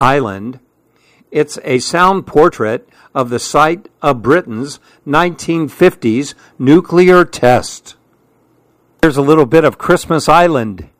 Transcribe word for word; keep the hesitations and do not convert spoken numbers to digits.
Island. It's a sound portrait of the site of Britain's nineteen fifties nuclear test. Here's a little bit of Christmas Island.